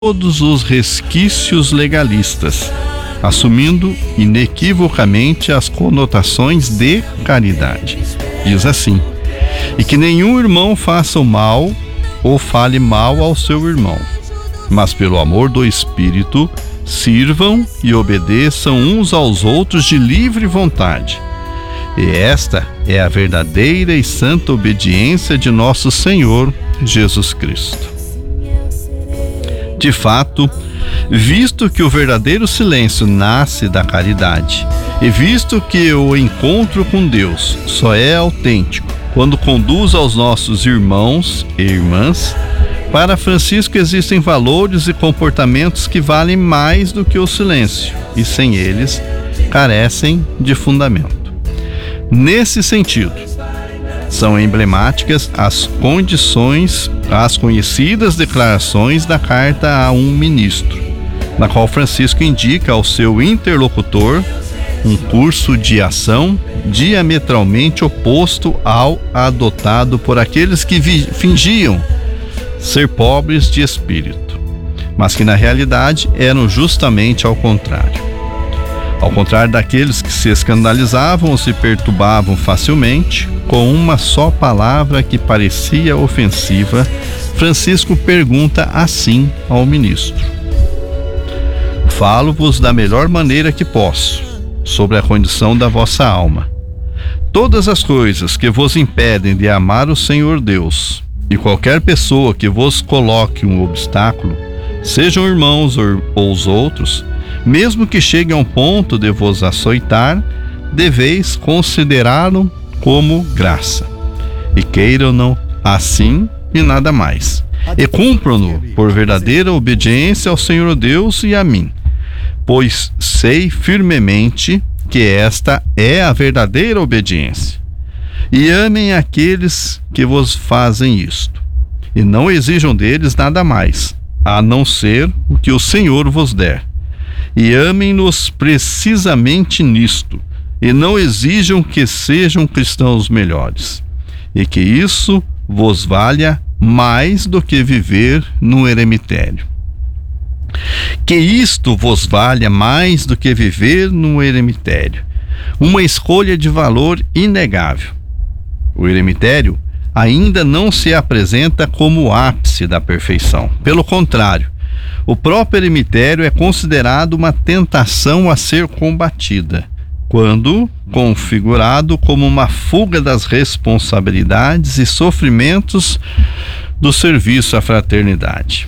todos os resquícios legalistas, assumindo inequivocamente as conotações de caridade. Diz assim: e que nenhum irmão faça o mal ou fale mal ao seu irmão, mas pelo amor do Espírito sirvam e obedeçam uns aos outros de livre vontade. E esta é a verdadeira e santa obediência de nosso Senhor Jesus Cristo. De fato, visto que o verdadeiro silêncio nasce da caridade, e visto que o encontro com Deus só é autêntico quando conduz aos nossos irmãos e irmãs, para Francisco existem valores e comportamentos que valem mais do que o silêncio, e sem eles carecem de fundamento. Nesse sentido, são emblemáticas as conhecidas declarações da carta a um ministro, na qual Francisco indica ao seu interlocutor um curso de ação diametralmente oposto ao adotado por aqueles que fingiam ser pobres de espírito, mas que na realidade eram justamente ao contrário. Ao contrário daqueles que se escandalizavam ou se perturbavam facilmente, com uma só palavra que parecia ofensiva, Francisco pergunta assim ao ministro: falo-vos da melhor maneira que posso, sobre a condição da vossa alma. Todas as coisas que vos impedem de amar o Senhor Deus, e qualquer pessoa que vos coloque um obstáculo, sejam irmãos ou os outros, mesmo que chegue a um ponto de vos açoitar, deveis considerá-lo como graça, e queiram-no assim e nada mais, e cumpram-no por verdadeira obediência ao Senhor Deus e a mim, pois sei firmemente que esta é a verdadeira obediência. E amem aqueles que vos fazem isto, e não exijam deles nada mais, a não ser o que o Senhor vos der. E amem-nos precisamente nisto, e não exijam que sejam cristãos melhores, e que isso vos valha mais do que viver no eremitério. Que isto vos valha mais do que viver no eremitério. Uma escolha de valor inegável. O eremitério ainda não se apresenta como o ápice da perfeição. Pelo contrário, o próprio eremitério é considerado uma tentação a ser combatida, quando configurado como uma fuga das responsabilidades e sofrimentos do serviço à fraternidade.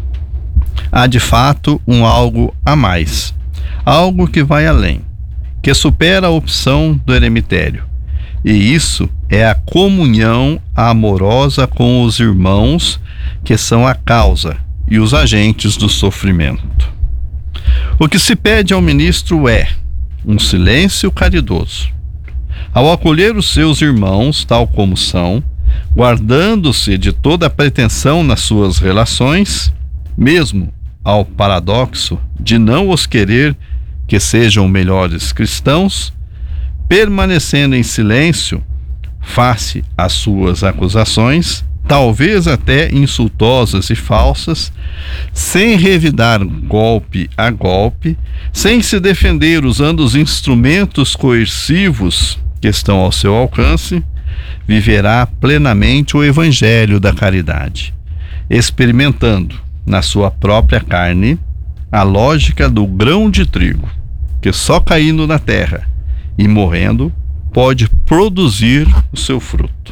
Há de fato um algo a mais, algo que vai além, que supera a opção do eremitério, e isso é a comunhão amorosa com os irmãos que são a causa e os agentes do sofrimento. O que se pede ao ministro é um silêncio caridoso. Ao acolher os seus irmãos tal como são, guardando-se de toda pretensão nas suas relações, mesmo ao paradoxo de não os querer que sejam melhores cristãos, permanecendo em silêncio face às suas acusações, talvez até insultosas e falsas, sem revidar golpe a golpe, sem se defender usando os instrumentos coercivos que estão ao seu alcance, viverá plenamente o evangelho da caridade, experimentando na sua própria carne a lógica do grão de trigo, que só caindo na terra e morrendo pode produzir o seu fruto.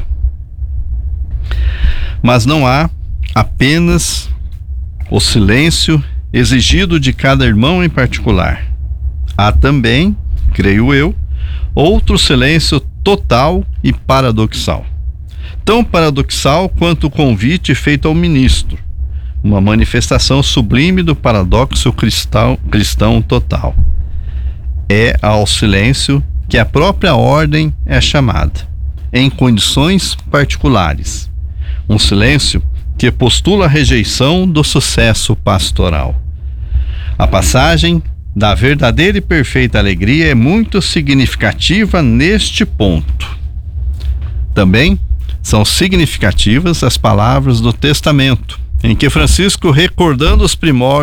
Mas não há apenas o silêncio exigido de cada irmão em particular. Há também, creio eu, outro silêncio total e paradoxal. Tão paradoxal quanto o convite feito ao ministro, uma manifestação sublime do paradoxo cristão total. É ao silêncio que a própria ordem é chamada, em condições particulares. Um silêncio que postula a rejeição do sucesso pastoral. A passagem da verdadeira e perfeita alegria é muito significativa neste ponto. Também são significativas as palavras do testamento, em que Francisco, recordando os primórdios